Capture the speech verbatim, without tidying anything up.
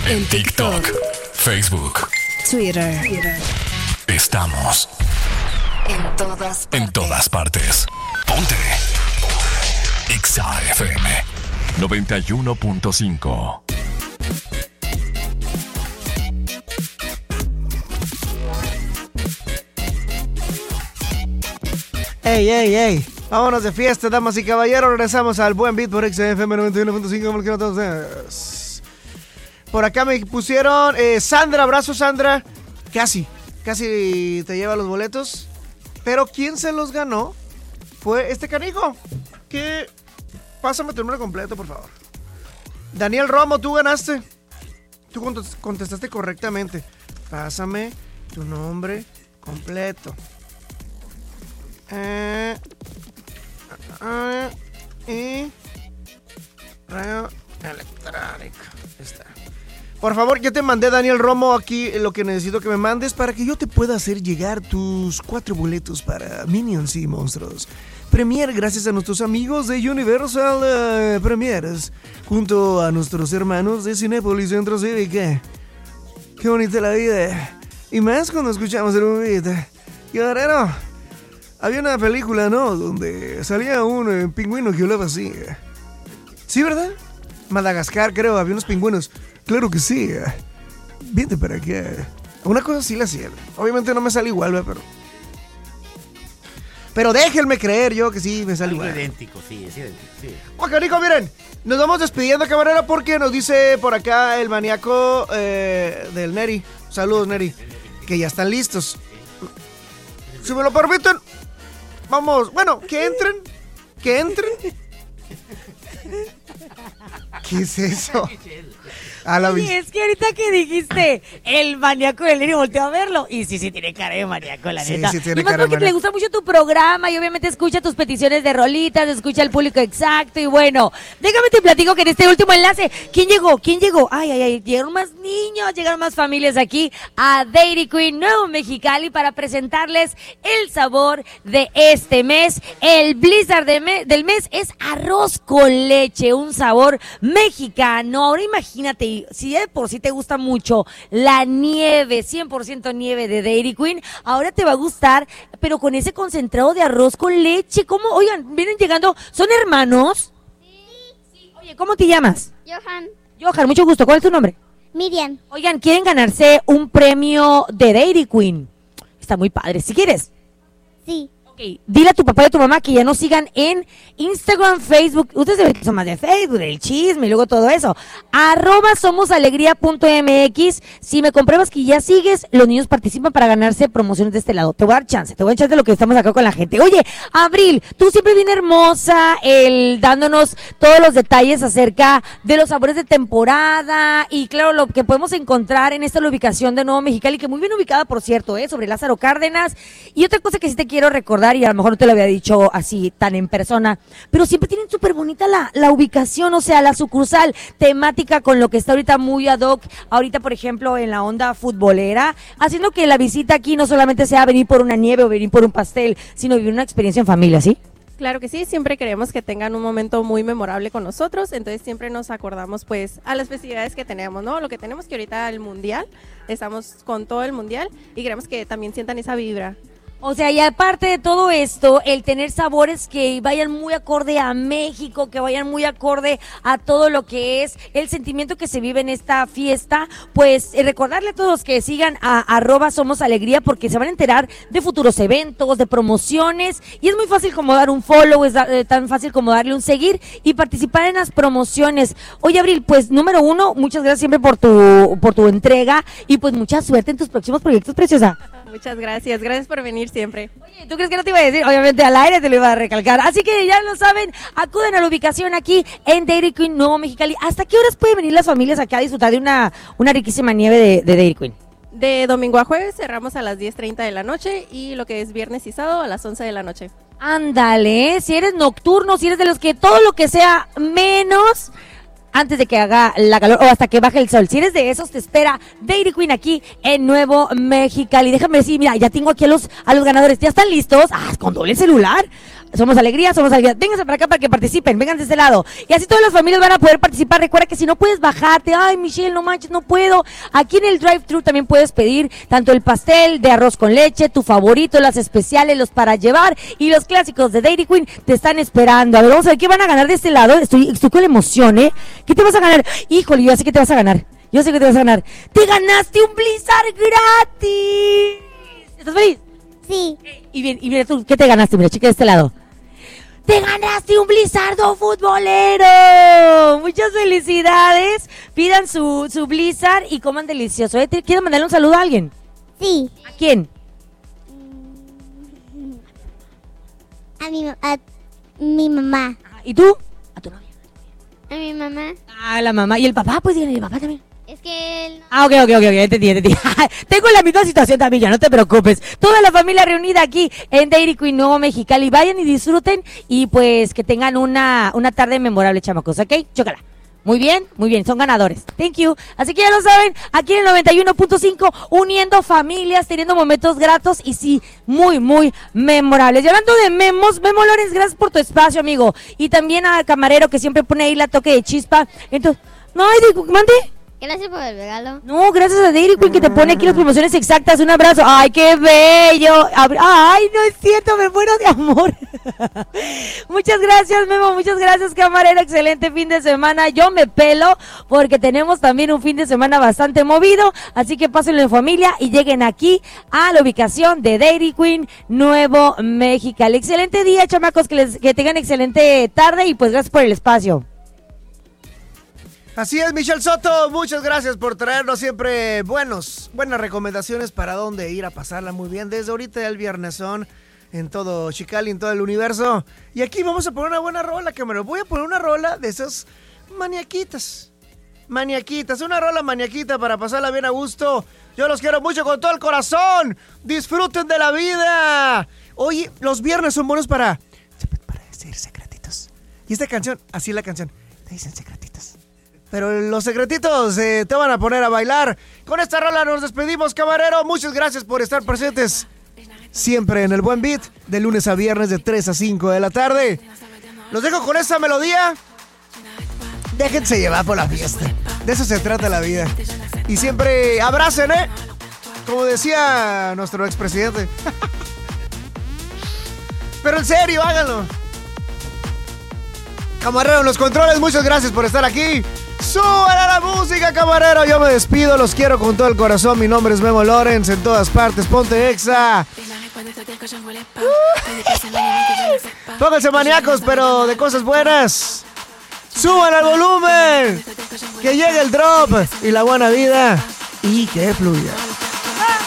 En TikTok, Facebook, Twitter. Estamos En todas partes. en todas partes. Ponte Exa F M noventa y uno punto cinco. Ey, ey, ey. Vámonos de fiesta, damas y caballeros. Regresamos al buen beat por Exa F M noventa y uno punto cinco. ¿Cómo que no todos ustedes? Por acá me pusieron eh, Sandra, abrazo Sandra. Casi, casi te lleva los boletos. Pero quien se los ganó fue este canijo. Que pásame tu número completo, por favor. Daniel Romo, tú ganaste. Tú contest- contestaste correctamente. Pásame tu nombre completo. Eh, eh, y radio electrónico. Está. Por favor, ya te mandé, Daniel Romo, aquí lo que necesito que me mandes para que yo te pueda hacer llegar tus cuatro boletos para Minions y Monstruos Premier, gracias a nuestros amigos de Universal uh, Premiers, junto a nuestros hermanos de Cinépolis Centro Cívica. Qué bonita la vida. Y más cuando escuchamos el movimiento. Guerrero, había una película, ¿no? Donde salía un eh, pingüino que hablaba así. ¿Sí, verdad? Madagascar, creo, había unos pingüinos. Claro que sí. Vente para acá. Una cosa sí la hacía. Obviamente no me sale igual, ¿verdad? Pero... Pero déjenme creer yo que sí me sale Algo igual. idéntico, sí, es idéntico, sí. Guacarico, miren, nos vamos despidiendo, camarera, porque nos dice por acá el maníaco eh, del Neri. Saludos, Neri. Que ya están listos. Si me lo permiten, vamos, bueno, que entren. Que entren. ¿Qué es eso? A la Oye, vista. es que ahorita que dijiste el maníaco del Neri, volteó a verlo. Y sí, sí, tiene cara de maníaco, la Sí, neta. sí tiene y más cara de porque le maníaco. gusta mucho tu programa y obviamente escucha tus peticiones de rolitas, escucha al público exacto. Y bueno, déjame te platico que en este último enlace, ¿quién llegó? ¿Quién llegó? Ay, ay, ay, llegaron más niños, llegaron más familias aquí a Dairy Queen Nuevo Mexicali para presentarles el sabor de este mes. El blizzard de me- del mes es arroz con leche, un sabor mexicano. Ahora imagínate, si de por sí te gusta mucho la nieve, cien por ciento nieve de Dairy Queen, ahora te va a gustar, pero con ese concentrado de arroz con leche. ¿Cómo? Oigan, vienen llegando, ¿son hermanos? Sí. Oye, ¿cómo te llamas? Johan. Johan, mucho gusto. ¿Cuál es tu nombre? Miriam. Oigan, quieren ganarse un premio de Dairy Queen. Está muy padre. Si quieres, Sí. ok, dile a tu papá y a tu mamá que ya nos sigan en Instagram, Facebook. Ustedes se ven que son más de Facebook, del chisme y luego todo eso. Arroba somosalegría.mx. Si me compruebas que ya sigues, los niños participan para ganarse promociones de este lado. Te voy a dar chance, te voy a dar chance de lo que estamos acá con la gente. Oye, Abril, tú siempre bien hermosa, el dándonos todos los detalles acerca de los sabores de temporada y claro, lo que podemos encontrar en esta ubicación de Nuevo Mexicali, que muy bien ubicada, por cierto, ¿eh? Sobre Lázaro Cárdenas. Y otra cosa que sí te quiero recordar, y a lo mejor no te lo había dicho así tan en persona, pero siempre tienen súper bonita la, la ubicación, o sea, la sucursal temática con lo que está ahorita muy ad hoc, ahorita por ejemplo en la onda futbolera, haciendo que la visita aquí no solamente sea venir por una nieve o venir por un pastel, sino vivir una experiencia en familia, ¿sí? Claro que sí, siempre queremos que tengan un momento muy memorable con nosotros, entonces siempre nos acordamos pues a las festividades que tenemos, ¿no? Lo que tenemos que ahorita el mundial, estamos con todo el mundial y queremos que también sientan esa vibra. O sea, y aparte de todo esto, el tener sabores que vayan muy acorde a México, que vayan muy acorde a todo lo que es el sentimiento que se vive en esta fiesta, pues eh, recordarle a todos que sigan a arroba Somos Alegría porque se van a enterar de futuros eventos, de promociones, y es muy fácil como dar un follow, es da- eh, tan fácil como darle un seguir y participar en las promociones. Oye, Abril, pues número uno, muchas gracias siempre por tu, por tu entrega y pues mucha suerte en tus próximos proyectos, preciosa. Muchas gracias, gracias por venir siempre. Oye, ¿tú crees que no te iba a decir? Obviamente al aire te lo iba a recalcar. Así que ya lo saben, acuden a la ubicación aquí en Dairy Queen Nuevo Mexicali. ¿Hasta qué horas pueden venir las familias acá a disfrutar de una, una riquísima nieve de, de Dairy Queen? De domingo a jueves cerramos a las diez treinta de la noche y lo que es viernes y sábado a las once de la noche. Ándale, si eres nocturno, si eres de los que todo lo que sea menos antes de que haga la calor o hasta que baje el sol. Si eres de esos, te espera Dairy Queen aquí en Nuevo Mexicali. Déjame decir, mira, ya tengo aquí a los, a los ganadores. ¿Ya están listos? Ah, con doble celular. Somos Alegría, Somos Alegría. Vénganse para acá para que participen, vengan de este lado. Y así todas las familias van a poder participar. Recuerda que si no puedes bajarte, ay, Michelle, no manches, no puedo. Aquí en el drive-thru también puedes pedir tanto el pastel de arroz con leche, tu favorito, las especiales, los para llevar y los clásicos de Dairy Queen te están esperando. A ver, vamos a ver qué van a ganar de este lado. Estoy, estoy con la emoción, ¿eh? ¿Qué te vas a ganar? Híjole, yo sé que te vas a ganar. Yo sé que te vas a ganar. ¡Te ganaste un Blizzard gratis! ¿Estás feliz? Sí. Y bien, y mira tú, ¿qué te ganaste? Mira, chica, de este lado. ¡Te ganaste un Blizzardo futbolero! Muchas felicidades. Pidan su, su Blizzard y coman delicioso. ¿Eh? ¿Quieres mandarle un saludo a alguien? Sí. ¿A quién? A mi, a mi mamá. ¿Y tú? A tu novia. A mi mamá. Ah, la mamá. ¿Y el papá? Pues díganle, el papá también. Es que él no... Ah, ok, ok, ok, ok, entendí, entendí. Tengo la misma situación también, ya no te preocupes. Toda la familia reunida aquí en Dairy Queen Nuevo Mexicali. Vayan y disfruten y pues que tengan una, una tarde memorable, chamacos, ¿ok? Chócala. Muy bien, muy bien, son ganadores. Thank you. Así que ya lo saben, aquí en el noventa y uno punto cinco, uniendo familias, teniendo momentos gratos y sí, muy, muy memorables. Y hablando de memos, Memo Lorenz, gracias por tu espacio, amigo. Y también al camarero que siempre pone ahí la toque de chispa. Entonces, no, mande. Gracias por el regalo. No, gracias a Dairy Queen que te pone aquí las promociones exactas. Un abrazo. ¡Ay, qué bello! ¡Ay, no es cierto! Me muero de amor. Muchas gracias, Memo. Muchas gracias, camarero. Excelente fin de semana. Yo me pelo porque tenemos también un fin de semana bastante movido. Así que pásenlo en familia y lleguen aquí a la ubicación de Dairy Queen Nuevo Mexicali. Excelente día, chamacos. Que, les, que tengan excelente tarde y pues gracias por el espacio. Así es, Michelle Soto, muchas gracias por traernos siempre buenos, buenas recomendaciones para dónde ir a pasarla muy bien. Desde ahorita el viernesón en todo Chicali, en todo el universo. Y aquí vamos a poner una buena rola, que me lo voy a poner una rola de esas maniaquitas. Maniaquitas, una rola maniaquita para pasarla bien a gusto. Yo los quiero mucho con todo el corazón. Disfruten de la vida. Oye, los viernes son buenos para, para decir secretitos. Y esta canción, así es la canción, te dicen secretitos. Pero los secretitos eh, te van a poner a bailar. Con esta rola nos despedimos, camarero. Muchas gracias por estar presentes siempre en el Buen Beat, de lunes a viernes de tres a cinco de la tarde. Los dejo con esta melodía. Déjense llevar por la fiesta. De eso se trata la vida. Y siempre abracen, ¿eh? Como decía nuestro expresidente. Pero en serio, háganlo. Camarero, en los controles, muchas gracias por estar aquí. ¡Suban a la música, camarero! Yo me despido, los quiero con todo el corazón. Mi nombre es Memo Lorenz, en todas partes, ponte Exa. Uh, Pónganse maníacos, pero de cosas buenas. ¡Suban al volumen! Que llegue el drop y la buena vida y que fluya.